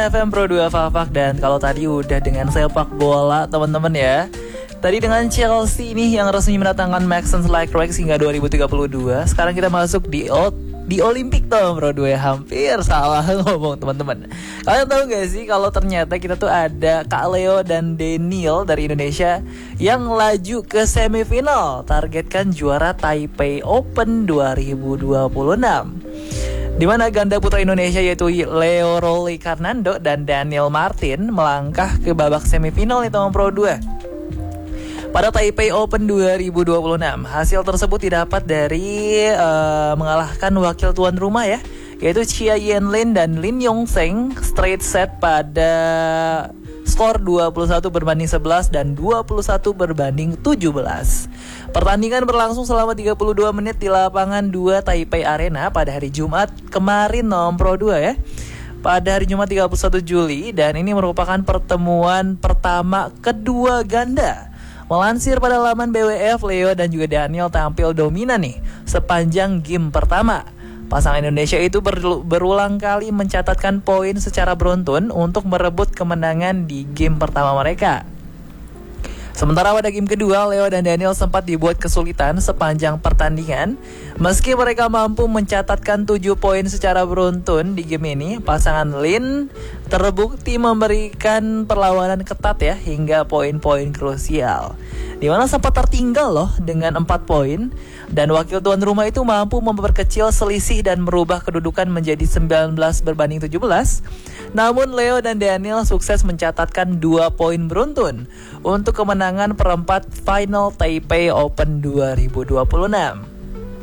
FM Pro 2 Fafak. Dan kalau tadi udah dengan sepak bola teman-teman ya, tadi dengan Chelsea nih yang resmi mendatangkan Maxence Lacroix hingga 2032. Sekarang kita masuk di Olimpik tuh Pro 2 ya. Hampir salah ngomong teman-teman. Kalian tahu gak sih kalau ternyata kita tuh ada Kak Leo dan Daniel dari Indonesia yang laju ke semifinal, targetkan juara Taipei Open 2026. Di mana ganda putra Indonesia yaitu Leo Rolly Carnando dan Daniel Martin melangkah ke babak semifinal nih teman Pro 2 pada Taipei Open 2026. Hasil tersebut didapat dari mengalahkan wakil tuan rumah ya, yaitu Chia Yenlin dan Lin Yongseng straight set pada skor 21-11 dan 21-17. Pertandingan berlangsung selama 32 menit di lapangan 2 Taipei Arena pada hari Jumat kemarin Pro 2 ya. Pada hari Jumat 31 Juli, dan ini merupakan pertemuan pertama kedua ganda. Melansir pada laman BWF, Leo dan juga Daniel tampil dominan nih sepanjang game pertama. Pasangan Indonesia itu berulang kali mencatatkan poin secara beruntun untuk merebut kemenangan di game pertama mereka. Sementara pada game kedua, Leo dan Daniel sempat dibuat kesulitan sepanjang pertandingan. Meski mereka mampu mencatatkan 7 poin secara beruntun di game ini, pasangan Lin terbukti memberikan perlawanan ketat ya hingga poin-poin krusial, di mana sempat tertinggal loh dengan 4 poin. Dan wakil tuan rumah itu mampu memperkecil selisih dan merubah kedudukan menjadi 19-17. Namun Leo dan Daniel sukses mencatatkan 2 poin beruntun untuk kemenangan perempat final Taipei Open 2026.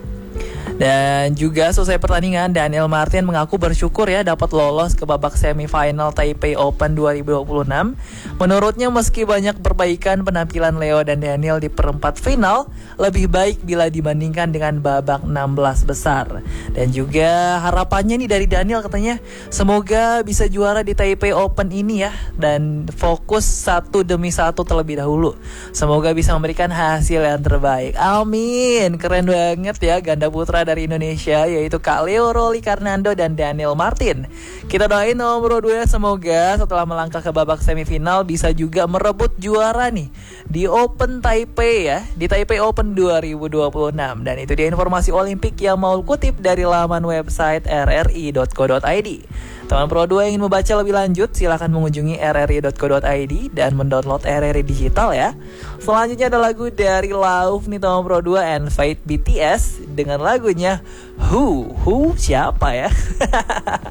Dan juga selesai pertandingan, Daniel Martin mengaku bersyukur ya dapat lolos ke babak semifinal Taipei Open 2026. Menurutnya meski banyak perbaikan, penampilan Leo dan Daniel di perempat final lebih baik bila dibandingkan dengan babak 16 besar. Dan juga harapannya nih dari Daniel katanya semoga bisa juara di Taipei Open ini ya, dan fokus satu demi satu terlebih dahulu. Semoga bisa memberikan hasil yang terbaik. Amin. Keren banget ya ganda putra dari Indonesia yaitu Kak Leo Rolly Carnando dan Daniel Martin. Kita doain nomor 2 semoga setelah melangkah ke babak semifinal bisa juga merebut juara nih di Open Taipei ya, di Taipei Open 2026. Dan itu dia informasi Olimpik yang mau kutip dari laman website rri.co.id. Teman Pro 2 yang ingin membaca lebih lanjut silahkan mengunjungi rri.co.id dan mendownload RRI Digital ya. Selanjutnya ada lagu dari Lauf nih teman Pro 2 and Fate BTS dengan lagunya Who siapa ya?